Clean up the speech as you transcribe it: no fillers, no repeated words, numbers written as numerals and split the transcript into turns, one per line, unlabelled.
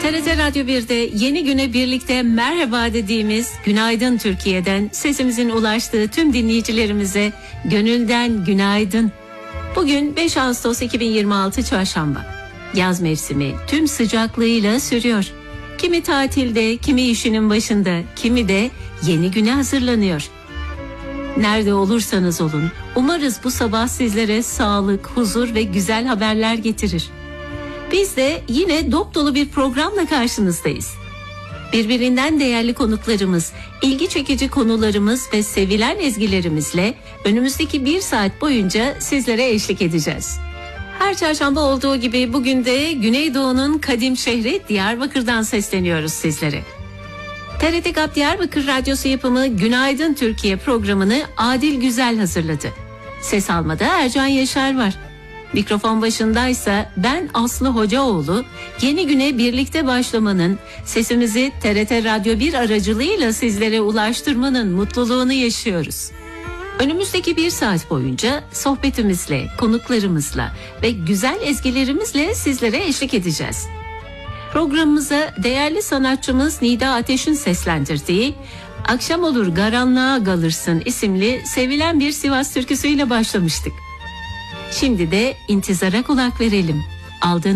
TRT Radyo 1'de yeni güne birlikte merhaba dediğimiz Günaydın Türkiye'den sesimizin ulaştığı tüm dinleyicilerimize gönülden günaydın. Bugün 5 Ağustos 2026 Çarşamba. Yaz mevsimi tüm sıcaklığıyla sürüyor. Kimi tatilde, kimi işinin başında, kimi de yeni güne hazırlanıyor. Nerede olursanız olun, umarız bu sabah sizlere sağlık, huzur ve güzel haberler getirir. Biz de yine dop dolu bir programla karşınızdayız. Birbirinden değerli konuklarımız, ilgi çekici konularımız ve sevilen ezgilerimizle önümüzdeki 1 saat boyunca sizlere eşlik edeceğiz. Her çarşamba olduğu gibi bugün de Güneydoğu'nun kadim şehri Diyarbakır'dan sesleniyoruz sizlere. TRT GAP Diyarbakır Radyosu yapımı Günaydın Türkiye programını Adil Güzel hazırladı. Ses almada Ercan Yaşar var. Mikrofon başındaysa ben Aslı Hocaoğlu, yeni güne birlikte başlamanın, sesimizi TRT Radyo 1 aracılığıyla sizlere ulaştırmanın mutluluğunu yaşıyoruz. Önümüzdeki 1 saat boyunca sohbetimizle, konuklarımızla ve güzel ezgilerimizle sizlere eşlik edeceğiz. Programımıza değerli sanatçımız Nida Ateş'in seslendirdiği "Akşam olur garanlığa kalırsın" isimli sevilen bir Sivas türküsüyle başlamıştık. Şimdi de intizara kulak verelim. Aldığınız